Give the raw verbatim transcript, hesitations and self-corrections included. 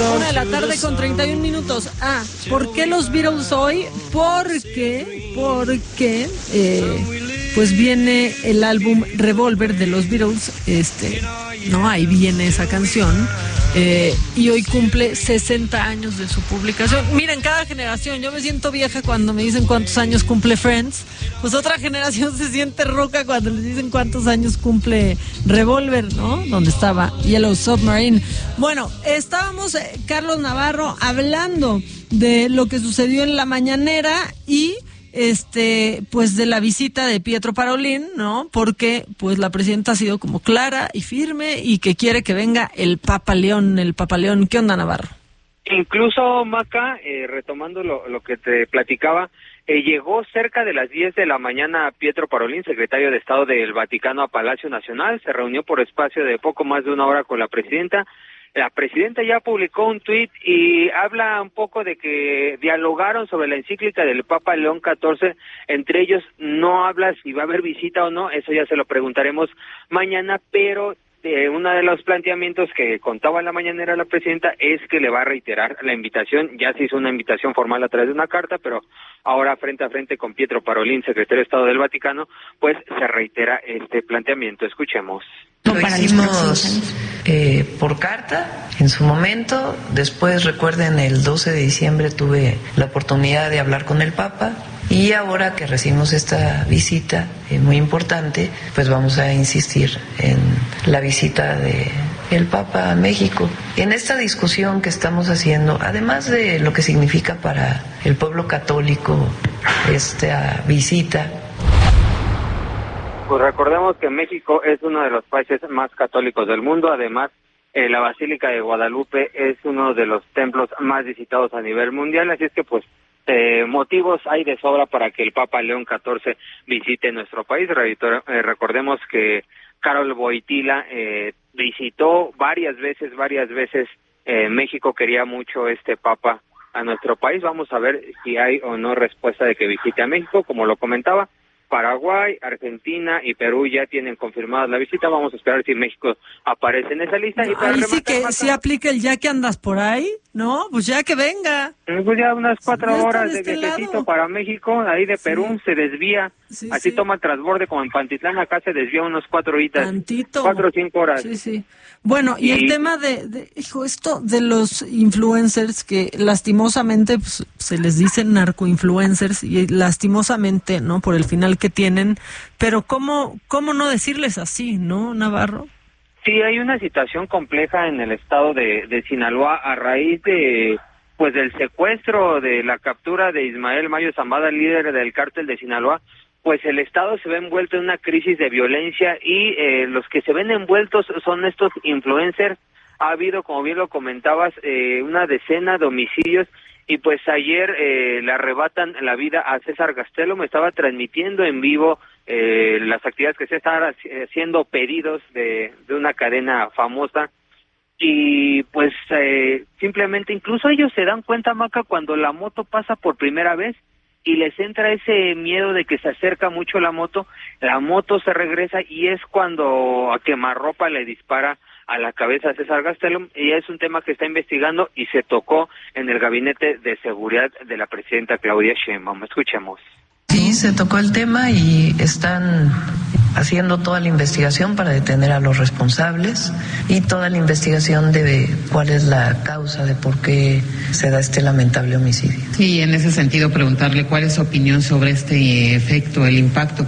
Una de la tarde con treinta y un minutos. Ah, ¿por qué los Beatles hoy? Porque, porque, eh, pues viene el álbum Revolver de los Beatles, este, no, ahí viene esa canción, eh, y hoy cumple sesenta años de su publicación. Miren, cada generación, yo me siento vieja cuando me dicen cuántos años cumple Friends, pues otra generación se siente roca cuando les dicen cuántos años cumple Revolver, ¿no? Donde estaba Yellow Submarine. Bueno, estábamos, eh, Carlos Navarro, hablando de lo que sucedió en la mañanera y este pues de la visita de Pietro Parolin, ¿no? Porque pues la presidenta ha sido como clara y firme y que quiere que venga el Papa León, el Papa León. ¿Qué onda, Navarro? Incluso, Maca, eh, retomando lo, lo que te platicaba, eh, llegó cerca de las diez de la mañana Pietro Parolin, secretario de Estado del Vaticano, a Palacio Nacional, se reunió por espacio de poco más de una hora con la presidenta. La presidenta ya publicó un tuit y habla un poco de que dialogaron sobre la encíclica del Papa León catorce, entre ellos no habla si va a haber visita o no, eso ya se lo preguntaremos mañana, pero eh, uno de los planteamientos que contaba en la mañanera la presidenta es que le va a reiterar la invitación, ya se hizo una invitación formal a través de una carta, pero ahora frente a frente con Pietro Parolin, secretario de Estado del Vaticano, pues se reitera este planteamiento. Escuchemos. Lo hicimos eh, por carta en su momento. Después, recuerden, el doce de diciembre tuve la oportunidad de hablar con el Papa. Y ahora que recibimos esta visita eh, muy importante, pues vamos a insistir en la visita de el Papa a México. En esta discusión que estamos haciendo, además de lo que significa para el pueblo católico esta visita, pues recordemos que México es uno de los países más católicos del mundo. Además, eh, la Basílica de Guadalupe es uno de los templos más visitados a nivel mundial. Así es que, pues, eh, motivos hay de sobra para que el Papa León catorce visite nuestro país. Eh, recordemos que Karol Wojtyła eh, visitó varias veces, varias veces eh, México. Quería mucho este Papa a nuestro país. Vamos a ver si hay o no respuesta de que visite a México, como lo comentaba. Paraguay, Argentina y Perú ya tienen confirmada la visita. Vamos a esperar si México aparece en esa lista. No, y para ahí sí que Marta, sí aplica el ya que andas por ahí, ¿no? Pues ya que venga. Pues ya unas cuatro ya horas de este viajecito lado. Para México, ahí de Perú Sí. se desvía. Sí, Así sí. toma el transborde como en Pantitlán, acá se desvía unos cuatro horitas. Tantito. Cuatro o cinco horas. Sí, sí. Bueno, y, y el tema de, de, hijo, esto de los influencers que lastimosamente pues, se les dice narcoinfluencers y lastimosamente, ¿no? Por el final que tienen, pero ¿cómo, cómo no decirles así, ¿no, Navarro? Sí, hay una situación compleja en el estado de, de Sinaloa a raíz de, pues, del secuestro, de la captura de Ismael Mayo Zambada, líder del cártel de Sinaloa. Pues el Estado se ve envuelto en una crisis de violencia y eh, los que se ven envueltos son estos influencers. Ha habido, como bien lo comentabas, eh, una decena de homicidios y pues ayer eh, le arrebatan la vida a César Gastelo. Me estaba transmitiendo en vivo eh, las actividades que se estaban haciendo, pedidos de, de una cadena famosa. Y pues eh, simplemente incluso ellos se dan cuenta, Maca, cuando la moto pasa por primera vez y les entra ese miedo de que se acerca mucho la moto, la moto se regresa y es cuando a quemarropa le dispara a la cabeza a César Gastelum, y es un tema que está investigando y se tocó en el gabinete de seguridad de la presidenta Claudia Sheinbaum. Escuchemos. Sí, se tocó el tema y están haciendo toda la investigación para detener a los responsables y toda la investigación de cuál es la causa de por qué se da este lamentable homicidio. Sí, en ese sentido preguntarle cuál es su opinión sobre este efecto, el impacto